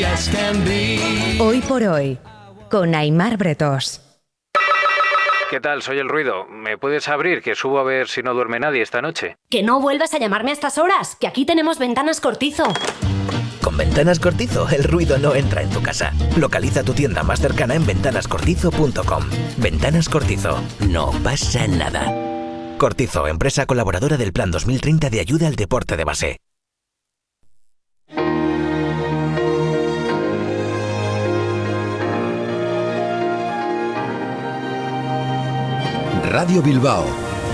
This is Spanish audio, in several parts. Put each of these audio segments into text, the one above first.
Hoy por hoy, con Aimar Bretós. ¿Qué tal? Soy El Ruido. ¿Me puedes abrir, que subo a ver si no duerme nadie esta noche? Que no vuelvas a llamarme a estas horas, que aquí tenemos Ventanas Cortizo. Con Ventanas Cortizo, el ruido no entra en tu casa. Localiza tu tienda más cercana en ventanascortizo.com. Ventanas Cortizo. No pasa nada. Cortizo, empresa colaboradora del Plan 2030 de ayuda al deporte de base. Radio Bilbao.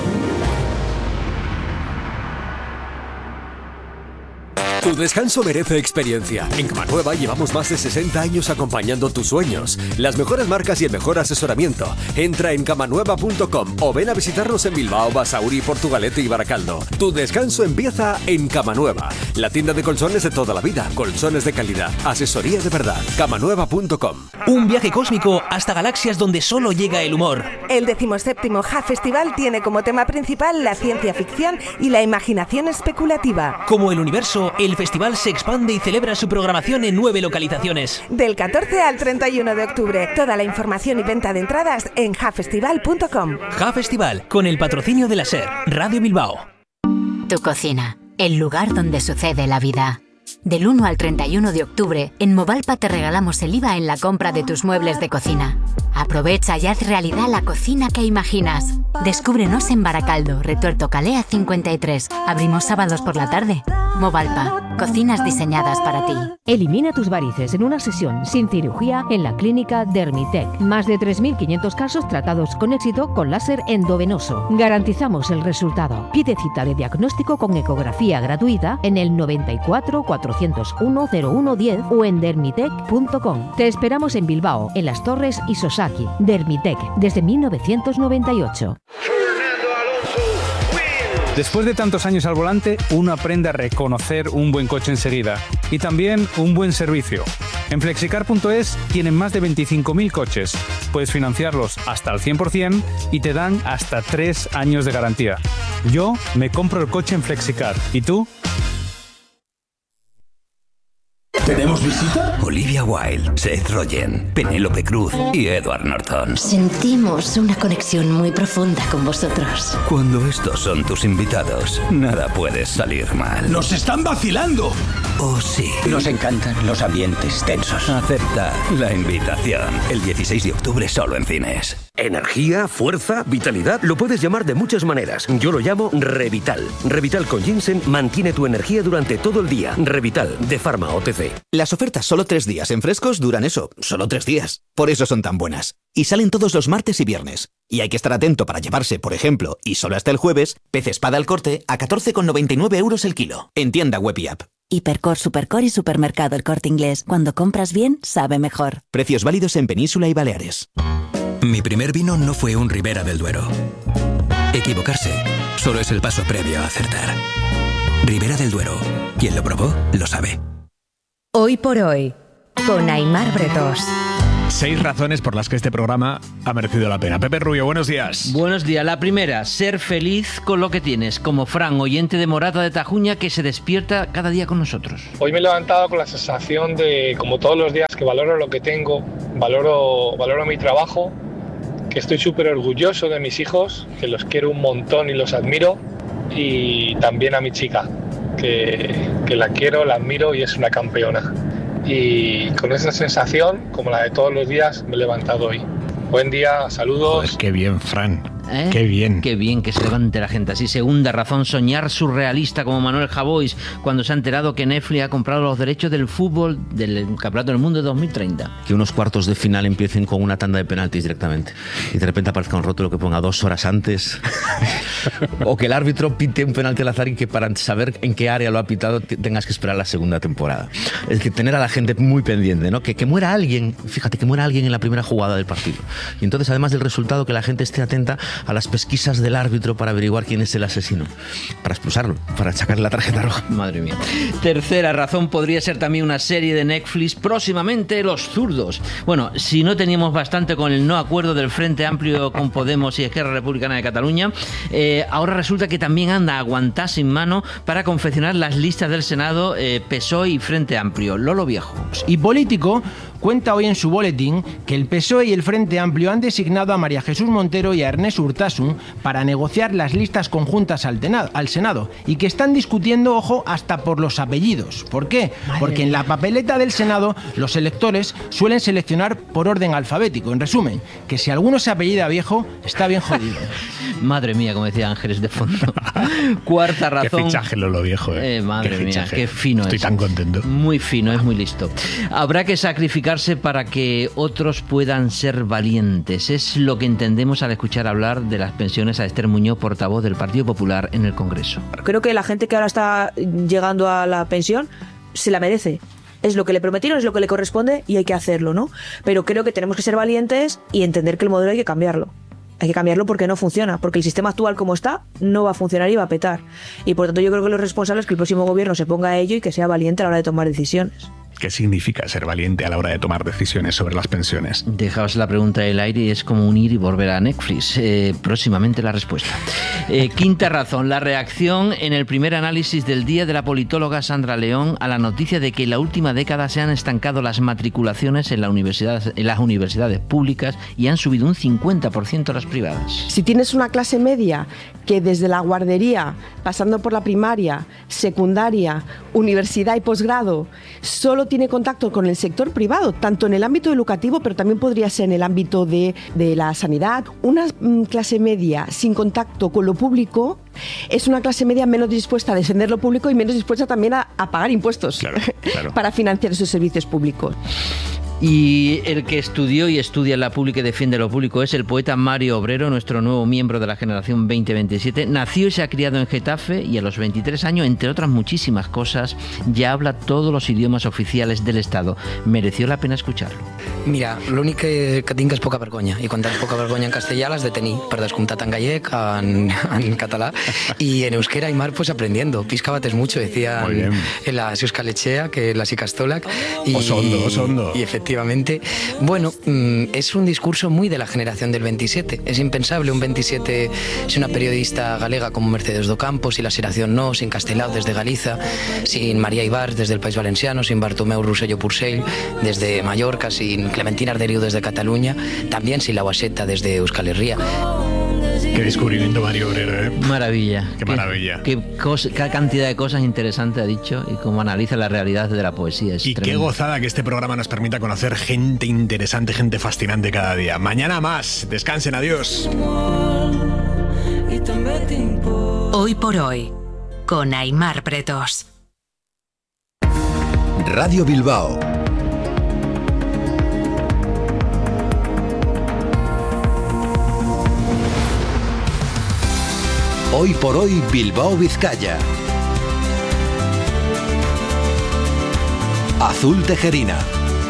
Tu descanso merece experiencia. En Cama Nueva llevamos más de 60 años acompañando tus sueños. Las mejores marcas y el mejor asesoramiento. Entra en camanueva.com o ven a visitarnos en Bilbao, Basauri, Portugalete y Baracaldo. Tu descanso empieza en Cama Nueva, la tienda de colchones de toda la vida. Colchones de calidad, asesoría de verdad. camanueva.com. Un viaje cósmico hasta galaxias donde solo llega el humor. El 17º HA Festival tiene como tema principal la ciencia ficción y la imaginación especulativa. Como el universo, el festival se expande y celebra su programación en 9 localizaciones. Del 14 al 31 de octubre. Toda la información y venta de entradas en jafestival.com. HA Festival, con el patrocinio de la SER, Radio Bilbao. Tu cocina, el lugar donde sucede la vida. Del 1 al 31 de octubre, en Movalpa te regalamos el IVA en la compra de tus muebles de cocina. Aprovecha y haz realidad la cocina que imaginas. Descúbrenos en Baracaldo, Retuerto Calea 53. Abrimos sábados por la tarde. Movalpa, cocinas diseñadas para ti. Elimina tus varices en una sesión sin cirugía en la clínica Dermitec. Más de 3.500 casos tratados con éxito con láser endovenoso. Garantizamos el resultado. Pide cita de diagnóstico con ecografía gratuita en el 94 401 0110 o en dermitec.com. Te esperamos en Bilbao, en Las Torres y Sosaki. Dermitec, desde 1998. Después de tantos años al volante, uno aprende a reconocer un buen coche enseguida y también un buen servicio. En Flexicar.es tienen más de 25.000 coches. Puedes financiarlos hasta al 100% y te dan hasta 3 años de garantía. Yo me compro el coche en Flexicar. ¿Y tú? ¿Tenemos visita? Olivia Wilde, Seth Rogen, Penélope Cruz y Edward Norton. Sentimos una conexión muy profunda con vosotros. Cuando estos son tus invitados, nada puede salir mal. ¡Nos están vacilando! ¿O sí? Nos encantan los ambientes tensos. Acepta la invitación. El 16 de octubre solo en cines. Energía, fuerza, vitalidad, lo puedes llamar de muchas maneras. Yo lo llamo Revital. Revital con ginseng mantiene tu energía durante todo el día. Revital, de Pharma OTC. Las ofertas solo 3 días en Frescos duran eso, solo 3 días. Por eso son tan buenas. Y salen todos los martes y viernes. Y hay que estar atento para llevarse, por ejemplo, y solo hasta el jueves, pez espada al corte a 14,99 € el kilo. En tienda web y app. Hipercor, Supercor y Supermercado El Corte Inglés. Cuando compras bien, sabe mejor. Precios válidos en Península y Baleares. Mi primer vino no fue un Ribera del Duero. Equivocarse solo es el paso previo a acertar. Ribera del Duero. Quien lo probó, lo sabe. Hoy por hoy, con Aimar Bretós. 6 razones por las que este programa ha merecido la pena. Pepe Rubio, buenos días. Buenos días. La primera, ser feliz con lo que tienes, como Fran, oyente de Morata de Tajuña, que se despierta cada día con nosotros. Hoy me he levantado con la sensación de, como todos los días, que valoro lo que tengo, valoro mi trabajo, que estoy súper orgulloso de mis hijos, que los quiero un montón y los admiro, y también a mi chica, que la quiero, la admiro y es una campeona. Y con esa sensación, como la de todos los días, me he levantado hoy. Buen día, saludos. Joder, qué bien, Fran. Qué bien. Qué bien que se levante la gente así. Segunda razón, soñar surrealista como Manuel Javois cuando se ha enterado que Netflix ha comprado los derechos del fútbol del Campeonato del Mundo de 2030. Que unos cuartos de final empiecen con una tanda de penaltis directamente y de repente aparezca un rótulo que ponga 2 horas antes o que el árbitro pite un penalti al azar y que para saber en qué área lo ha pitado tengas que esperar la segunda temporada. Es que tener a la gente muy pendiente, ¿no? Que muera alguien, fíjate, que muera alguien en la primera jugada del partido. Y entonces, además del resultado, que la gente esté atenta a las pesquisas del árbitro para averiguar quién es el asesino, para expulsarlo, para sacarle la tarjeta roja. Madre mía. Tercera razón podría ser también una serie de Netflix, próximamente Los Zurdos. Bueno, si no teníamos bastante con el no acuerdo del Frente Amplio con Podemos y Esquerra Republicana de Cataluña, ahora resulta que también anda a aguantar sin mano para confeccionar las listas del Senado PSOE y Frente Amplio. Lolo Viejo. Y Político cuenta hoy en su boletín que el PSOE y el Frente Amplio han designado a María Jesús Montero y a Ernest Urtasun para negociar las listas conjuntas al Senado y que están discutiendo, ojo, hasta por los apellidos. ¿Por qué? Porque en la papeleta del Senado los electores suelen seleccionar por orden alfabético. En resumen, que si alguno se apellida Viejo, está bien jodido. Madre mía, como decía Ángeles de fondo. Cuarta razón. Qué fichaje Lolo Viejo, madre mía, qué fino Estoy tan contento. Muy fino, es muy listo. Habrá que sacrificarse para que otros puedan ser valientes. Es lo que entendemos al escuchar hablar de las pensiones a Esther Muñoz, portavoz del Partido Popular en el Congreso. Creo que la gente que ahora está llegando a la pensión se la merece. Es lo que le prometieron, es lo que le corresponde y hay que hacerlo, ¿no? Pero creo que tenemos que ser valientes y entender que el modelo hay que cambiarlo. Hay que cambiarlo porque no funciona, porque el sistema actual como está no va a funcionar y va a petar. Y por tanto yo creo que lo responsable es que el próximo gobierno se ponga a ello y que sea valiente a la hora de tomar decisiones. ¿Qué significa ser valiente a la hora de tomar decisiones sobre las pensiones? Dejaos la pregunta en el aire y es como unir y volver a Netflix. Próximamente la respuesta. Quinta razón, la reacción en el primer análisis del día de la politóloga Sandra León a la noticia de que en la última década se han estancado las matriculaciones en las universidades públicas y han subido un 50% las privadas. Si tienes una clase media que desde la guardería, pasando por la primaria, secundaria, universidad y posgrado, solo tiene contacto con el sector privado, tanto en el ámbito educativo, pero también podría ser en el ámbito de la sanidad. Una clase media sin contacto con lo público es una clase media menos dispuesta a defender lo público y menos dispuesta también a pagar impuestos para financiar esos servicios públicos. Y el que estudió y estudia la pública y defiende lo público es el poeta Mario Obrero, nuestro nuevo miembro de la generación 2027. Nació y se ha criado en Getafe y a los 23 años, entre otras muchísimas cosas, ya habla todos los idiomas oficiales del Estado. Mereció la pena escucharlo. Mira, l'únic que tinc és poca vergonya, i quan tens poca vergonya en castellà l'has de tenir, per descomptat en gallec, en català, y en euskera y mar pues aprendiendo. Pisca bates mucho, decían en la Euskal-Etxea, que la Ikastolak. Osondo. Y efectivamente, bueno, es un discurso muy de la generación del 27. Es impensable un 27 sin una periodista galega como Mercedes Docampo, sin la Xeración No, sin Castelao desde Galiza, sin María Ibars desde el País Valenciano, sin Bartomeu Rosselló Purcell desde Mallorca, sin Clementina Arderiu desde Cataluña, también sin la Guaseta desde Euskal Herria. Qué descubrimiento, Mario Obrero, Maravilla. Qué maravilla. Qué cantidad de cosas interesantes ha dicho y cómo analiza la realidad de la poesía. Es tremendo. Qué gozada que este programa nos permita conocer gente interesante, gente fascinante cada día. Mañana más. Descansen, adiós. Hoy por hoy, con Aimar Pretos. Radio Bilbao. Hoy por hoy, Bilbao, Vizcaya. Azul Tejerina.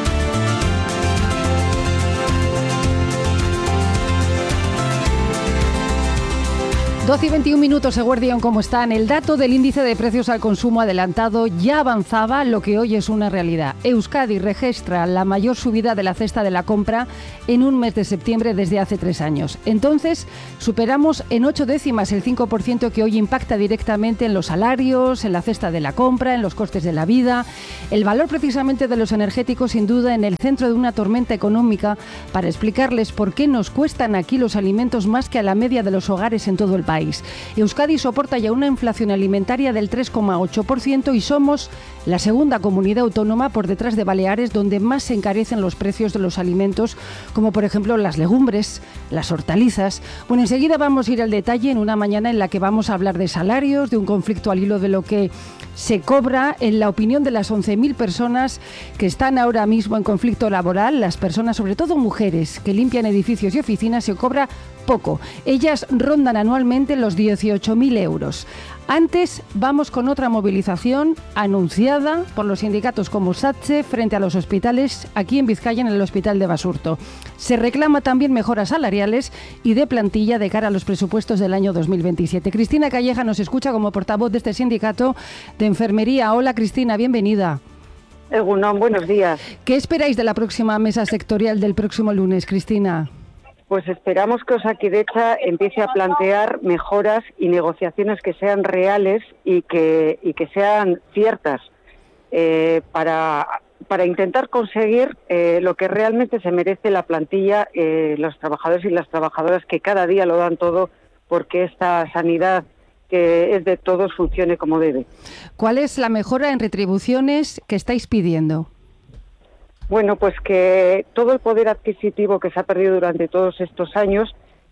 12 y 21 minutos, Eguerdión, ¿cómo están? El dato del índice de precios al consumo adelantado ya avanzaba lo que hoy es una realidad. Euskadi registra la mayor subida de la cesta de la compra en un mes de septiembre desde hace 3 años. Entonces, superamos en 8 décimas el 5% que hoy impacta directamente en los salarios, en la cesta de la compra, en los costes de la vida. El valor precisamente de los energéticos, sin duda, en el centro de una tormenta económica para explicarles por qué nos cuestan aquí los alimentos más que a la media de los hogares en todo el país. Euskadi soporta ya una inflación alimentaria del 3,8% y somos la segunda comunidad autónoma por detrás de Baleares donde más se encarecen los precios de los alimentos, como por ejemplo las legumbres, las hortalizas. Bueno, enseguida vamos a ir al detalle en una mañana en la que vamos a hablar de salarios, de un conflicto al hilo de lo que se cobra, en la opinión de las 11.000 personas que están ahora mismo en conflicto laboral, las personas, sobre todo mujeres, que limpian edificios y oficinas, se cobra poco. Ellas rondan anualmente aproximadamente los 18.000 euros. Antes, vamos con otra movilización anunciada por los sindicatos como SATSE frente a los hospitales aquí en Vizcaya, en el Hospital de Basurto. Se reclama también mejoras salariales y de plantilla de cara a los presupuestos del año 2027. Cristina Calleja nos escucha como portavoz de este sindicato de enfermería. Hola Cristina, bienvenida. Egunon, buenos días. ¿Qué esperáis de la próxima mesa sectorial del próximo lunes, Cristina? Pues esperamos que Osakidetza empiece a plantear mejoras y negociaciones que sean reales y que sean ciertas para intentar conseguir lo que realmente se merece la plantilla, los trabajadores y las trabajadoras que cada día lo dan todo porque esta sanidad que es de todos funcione como debe. ¿Cuál es la mejora en retribuciones que estáis pidiendo? Bueno, pues que todo el poder adquisitivo que se ha perdido durante todos estos años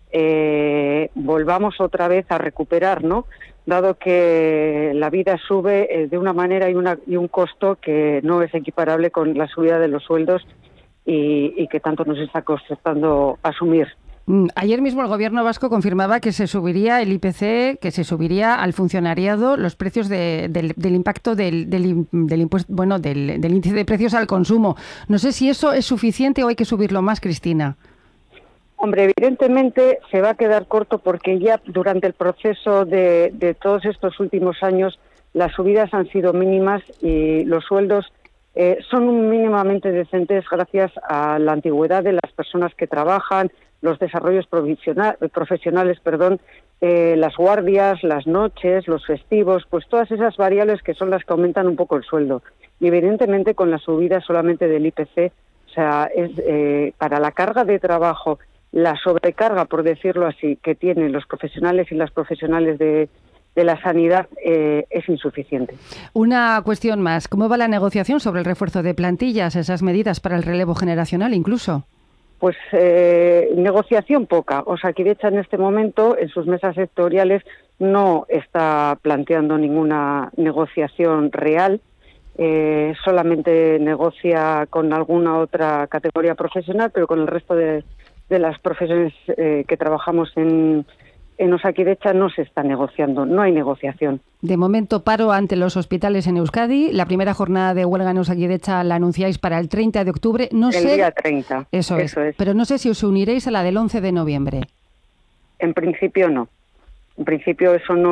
volvamos otra vez a recuperar, ¿no? Dado que la vida sube de una manera y un costo que no es equiparable con la subida de los sueldos y que tanto nos está costando asumir. Ayer mismo el Gobierno vasco confirmaba que se subiría el IPC, que se subiría al funcionariado los precios del impacto del impuesto, bueno, del índice de precios al consumo. No sé si eso es suficiente o hay que subirlo más, Cristina. Hombre, evidentemente se va a quedar corto porque ya durante el proceso de todos estos últimos años las subidas han sido mínimas y los sueldos son mínimamente decentes gracias a la antigüedad de las personas que trabajan, los desarrollos profesionales, las guardias, las noches, los festivos, pues todas esas variables que son las que aumentan un poco el sueldo. Y evidentemente con la subida solamente del IPC, o sea, es para la carga de trabajo, la sobrecarga, por decirlo así, que tienen los profesionales y las profesionales de la sanidad es insuficiente. Una cuestión más, ¿cómo va la negociación sobre el refuerzo de plantillas, esas medidas para el relevo generacional incluso? Pues negociación poca. Osakidetza en este momento, en sus mesas sectoriales, no está planteando ninguna negociación real. Solamente negocia con alguna otra categoría profesional, pero con el resto de las profesiones que trabajamos en Osakidetza no se está negociando, no hay negociación. De momento, paro ante los hospitales en Euskadi. La primera jornada de huelga en Osakidetza la anunciáis para el 30 de octubre. No sé, día 30. Eso es. Pero no sé si os uniréis a la del 11 de noviembre. En principio no. En principio eso no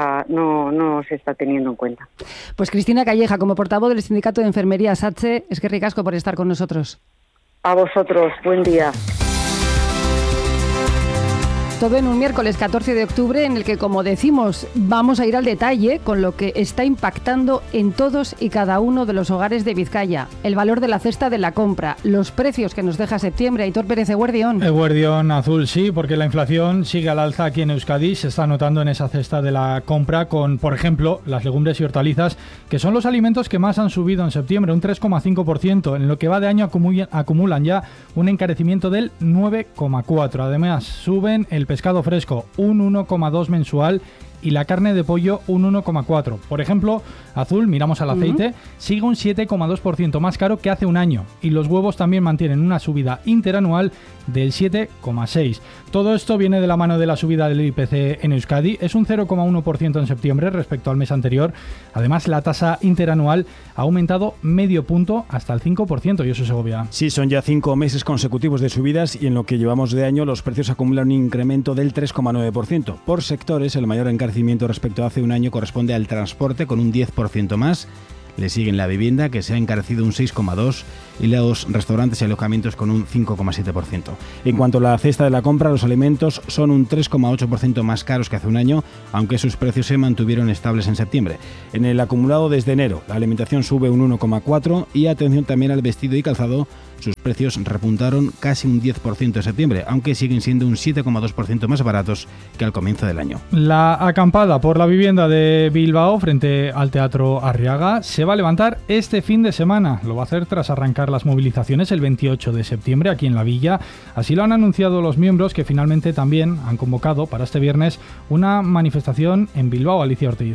se está teniendo en cuenta. Pues Cristina Calleja, como portavoz del Sindicato de Enfermería SATSE, es que ricasco por estar con nosotros. A vosotros, buen día. Todo en un miércoles 14 de octubre en el que, como decimos, vamos a ir al detalle con lo que está impactando en todos y cada uno de los hogares de Vizcaya. El valor de la cesta de la compra, los precios que nos deja septiembre. Aitor Pérez, Eguerdión. Eguerdión Azul, sí, porque la inflación sigue al alza aquí en Euskadi. Se está notando en esa cesta de la compra con, por ejemplo, las legumbres y hortalizas, que son los alimentos que más han subido en septiembre, un 3,5%. En lo que va de año acumulan ya un encarecimiento del 9,4%. Además, suben el pescado fresco un 1,2 mensual y la carne de pollo un 1,4. Por ejemplo, Azul, miramos al aceite, sigue un 7,2% más caro que hace un año y los huevos también mantienen una subida interanual del 7,6%. Todo esto viene de la mano de la subida del IPC en Euskadi, es un 0,1% en septiembre respecto al mes anterior. Además, la tasa interanual ha aumentado medio punto hasta el 5%, y eso Segovia. Sí, son ya 5 meses consecutivos de subidas y en lo que llevamos de año los precios acumulan un incremento del 3,9%. Por sectores, el mayor encarecimiento respecto a hace un año corresponde al transporte con un 10% más. Le siguen la vivienda, que se ha encarecido un 6,2%, y los restaurantes y alojamientos con un 5,7%. En cuanto a la cesta de la compra, los alimentos son un 3,8% más caros que hace un año, aunque sus precios se mantuvieron estables en septiembre. En el acumulado desde enero, la alimentación sube un 1,4% y atención también al vestido y calzado. Sus precios repuntaron casi un 10% en septiembre, aunque siguen siendo un 7,2% más baratos que al comienzo del año. La acampada por la vivienda de Bilbao frente al Teatro Arriaga se va a levantar este fin de semana. Lo va a hacer tras arrancar las movilizaciones el 28 de septiembre aquí en la villa. Así lo han anunciado los miembros, que finalmente también han convocado para este viernes una manifestación en Bilbao. Alicia Ortiz.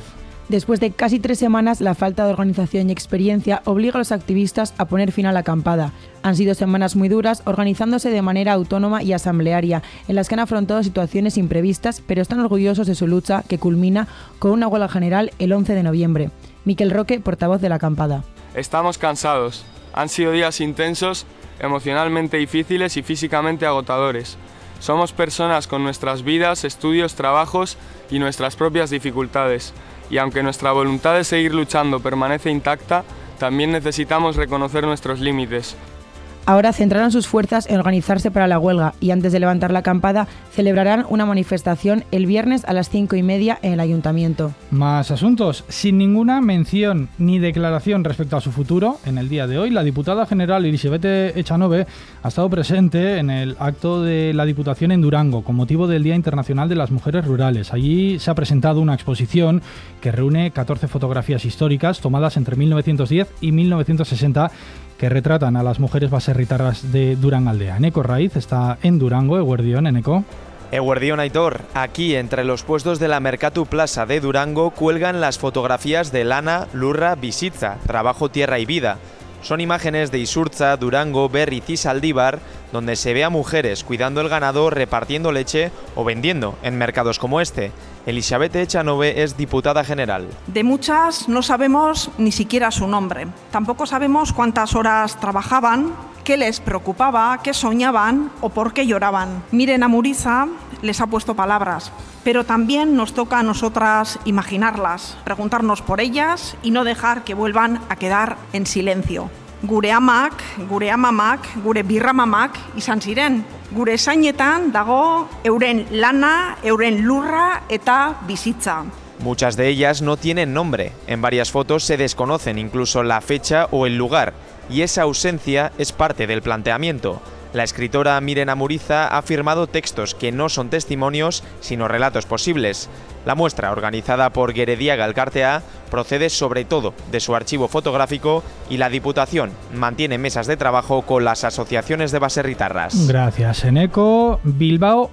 Después de casi 3 semanas, la falta de organización y experiencia obliga a los activistas a poner fin a la acampada. Han sido semanas muy duras, organizándose de manera autónoma y asamblearia, en las que han afrontado situaciones imprevistas, pero están orgullosos de su lucha, que culmina con una huelga general el 11 de noviembre. Miquel Roque, portavoz de la acampada. Estamos cansados. Han sido días intensos, emocionalmente difíciles y físicamente agotadores. Somos personas con nuestras vidas, estudios, trabajos y nuestras propias dificultades. Y aunque nuestra voluntad de seguir luchando permanece intacta, también necesitamos reconocer nuestros límites. Ahora centrarán sus fuerzas en organizarse para la huelga y antes de levantar la acampada celebrarán una manifestación el viernes a las 5:30 en el ayuntamiento. Más asuntos. Sin ninguna mención ni declaración respecto a su futuro, en el día de hoy la diputada general Elisabeth Echanove ha estado presente en el acto de la Diputación en Durango con motivo del Día Internacional de las Mujeres Rurales. Allí se ha presentado una exposición que reúne 14 fotografías históricas tomadas entre 1910 y 1960 que retratan a las mujeres baserritarras de Durangaldea. Eneco Raiz está en Durango. Eguerdión, Eneco. Eguerdión, Aitor. Aquí, entre los puestos de la Mercatu Plaza de Durango, cuelgan las fotografías de Lana, Lurra, Bizitza, Trabajo, Tierra y Vida. Son imágenes de Isurtza, Durango, Berriz y Saldívar, donde se ve a mujeres cuidando el ganado, repartiendo leche o vendiendo en mercados como este. Elisabeth Echanove es diputada general. De muchas no sabemos ni siquiera su nombre. Tampoco sabemos cuántas horas trabajaban, qué les preocupaba, qué soñaban o por qué lloraban. Miren, a Muriza les ha puesto palabras, pero también nos toca a nosotras imaginarlas, preguntarnos por ellas y no dejar que vuelvan a quedar en silencio. Gure amak, gure amamak, gure birramamak izan ziren. Gure zainetan dago euren lana, euren lurra eta bizitza. Muchas de ellas no tienen nombre. En varias fotos se desconocen incluso la fecha o el lugar, y esa ausencia es parte del planteamiento. La escritora Miren Amuriza ha firmado textos que no son testimonios, sino relatos posibles. La muestra, organizada por Gerediaga Elkartea, procede sobre todo de su archivo fotográfico y la Diputación mantiene mesas de trabajo con las asociaciones de baserritarras. Gracias, Eneco. Bilbao,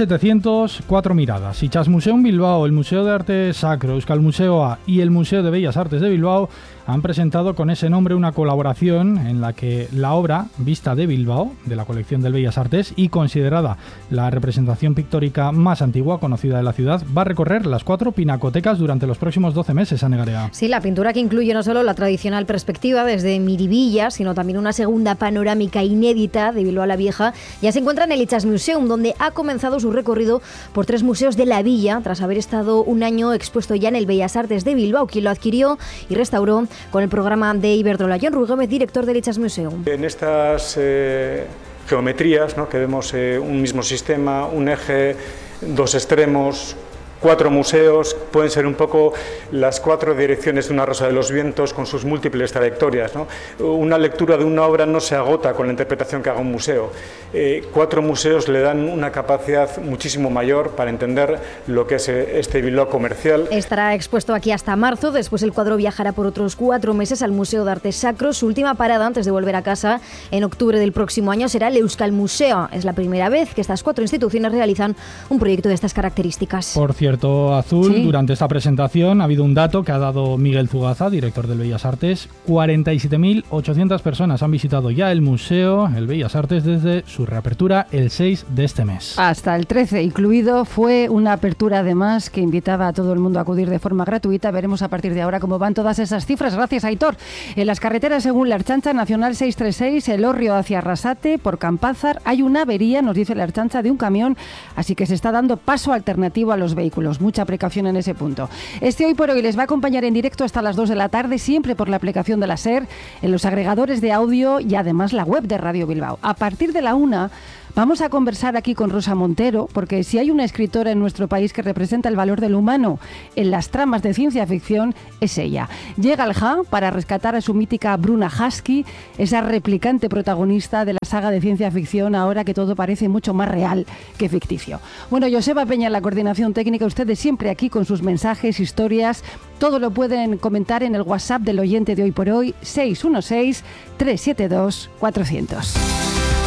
1704 miradas. Itxasmuseum Bilbao, el Museo de Arte Sacro, Euskal Museoa y el Museo de Bellas Artes de Bilbao han presentado con ese nombre una colaboración en la que la obra Vista de Bilbao, de la colección de Bellas Artes y considerada la representación pictórica más antigua conocida de la ciudad, va a recorrer las 4 pinacotecas durante los próximos 12 meses, Ane Garea. Sí, la pintura que incluye no solo la tradicional perspectiva desde Miribilla, sino también una segunda panorámica inédita de Bilbao la Vieja, ya se encuentra en el Itxasmuseum, donde ha comenzado su recorrido por 3 museos de la villa, tras haber estado un año expuesto ya en el Bellas Artes de Bilbao, quien lo adquirió y restauró con el programa de Iberdrola. Jon Ruy Gómez, director del Itxasmuseum. En estas geometrías, ¿no?, que vemos un mismo sistema, un eje, 2 extremos, 4 museos, pueden ser un poco las 4 direcciones de una rosa de los vientos con sus múltiples trayectorias, ¿no? Una lectura de una obra no se agota con la interpretación que haga un museo. 4 museos le dan una capacidad muchísimo mayor para entender lo que es este Bilbao comercial. Estará expuesto aquí hasta marzo, después el cuadro viajará por otros 4 meses al Museo de Arte Sacro. Su última parada antes de volver a casa en octubre del próximo año será el Euskal Museo. Es la primera vez que estas 4 instituciones realizan un proyecto de estas características. Por cierto, Azul, sí, durante esta presentación ha habido un dato que ha dado Miguel Zugaza, director del Bellas Artes. 47.800 personas han visitado ya el museo, el Bellas Artes, desde su reapertura el 6 de este mes. Hasta el 13 incluido. Fue una apertura además que invitaba a todo el mundo a acudir de forma gratuita. Veremos a partir de ahora cómo van todas esas cifras. Gracias, Aitor. En las carreteras, según la Ertzaintza, Nacional 636, Elorrio hacia Arrasate, por Campázar, hay una avería, nos dice la Ertzaintza, de un camión, así que se está dando paso alternativo a los vehículos. Mucha precaución en ese punto. Este Hoy por Hoy les va a acompañar en directo hasta las 2 de la tarde, siempre por la aplicación de la SER, en los agregadores de audio y además la web de Radio Bilbao. A partir de la 1 vamos a conversar aquí con Rosa Montero, porque si hay una escritora en nuestro país que representa el valor del humano en las tramas de ciencia ficción, es ella. Llega al JA para rescatar a su mítica Bruna Husky, esa replicante protagonista de la saga de ciencia ficción, ahora que todo parece mucho más real que ficticio. Bueno, Joseba Peña en la coordinación técnica, ustedes siempre aquí con sus mensajes, historias, todo lo pueden comentar en el WhatsApp del oyente de Hoy por Hoy, 616-372-400.